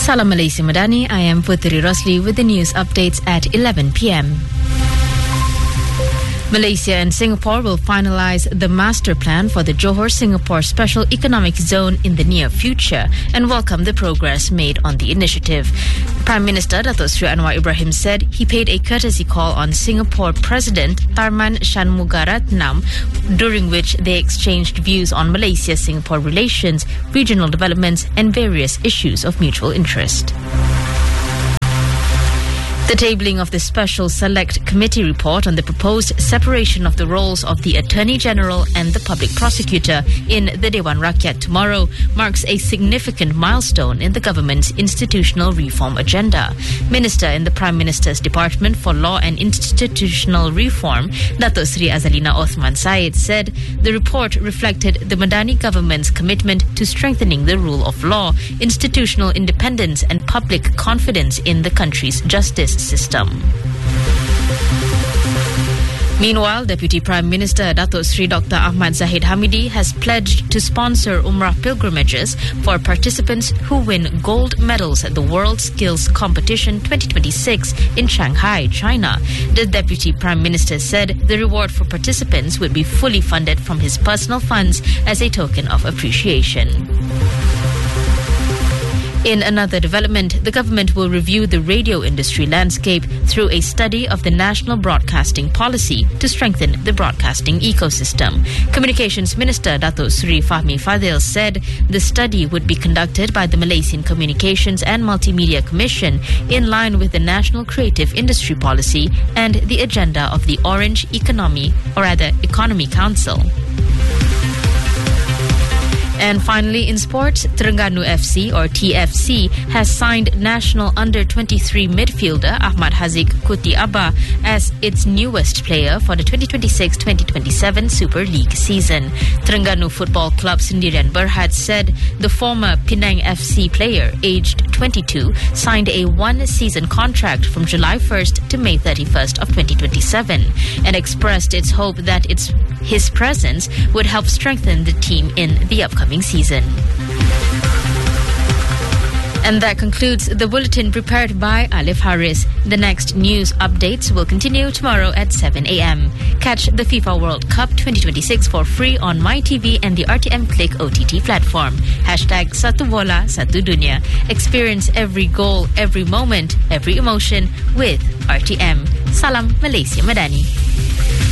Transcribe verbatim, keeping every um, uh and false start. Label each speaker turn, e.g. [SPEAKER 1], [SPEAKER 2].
[SPEAKER 1] Salam Malaysia Madani, I am Putri Rosli with the news updates at eleven p m Malaysia and Singapore will finalize the master plan for the Johor-Singapore Special Economic Zone in the near future and welcome the progress made on the initiative. Prime Minister Datuk Seri Anwar Ibrahim said he paid a courtesy call on Singapore President Tharman Shanmugaratnam, during which they exchanged views on Malaysia-Singapore relations, regional developments and various issues of mutual interest. The tabling of the Special Select Committee report on the proposed separation of the roles of the Attorney General and the Public Prosecutor in the Dewan Rakyat tomorrow marks a significant milestone in the government's institutional reform agenda. Minister in the Prime Minister's Department for Law and Institutional Reform, Datuk Seri Azalina Othman Said, said the report reflected the Madani government's commitment to strengthening the rule of law, institutional independence and public confidence in the country's justice system. Meanwhile, Deputy Prime Minister Datuk Seri Doctor Ahmad Zahid Hamidi has pledged to sponsor Umrah pilgrimages for participants who win gold medals at the World Skills Competition twenty twenty-six in Shanghai, China. The Deputy Prime Minister said the reward for participants would be fully funded from his personal funds as a token of appreciation. In another development, the government will review the radio industry landscape through a study of the national broadcasting policy to strengthen the broadcasting ecosystem. Communications Minister Datuk Seri Fahmi Fadil said the study would be conducted by the Malaysian Communications and Multimedia Commission in line with the National Creative Industry Policy and the agenda of the Orange Economy, or rather Economy Council. And finally, in sports, Terengganu F C or T F C has signed national under twenty-three midfielder Ahmad Haziq Kuti Abba as its newest player for the twenty twenty-six twenty twenty-seven Super League season. Terengganu Football Club Sendirian Berhad said the former Penang F C player, aged twenty-two, signed a one-season contract from July first to May thirty-first of twenty twenty-seven and expressed its hope that its his presence would help strengthen the team in the upcoming season. And that concludes the bulletin prepared by Alif Haris. The next news updates will continue tomorrow at seven a m Catch the FIFA World Cup twenty twenty-six for free on MyTV and the R T M Click O T T platform. Hashtag Satu Bola, Satu Dunia. Experience every goal, every moment, every emotion with R T M. Salam Malaysia Madani.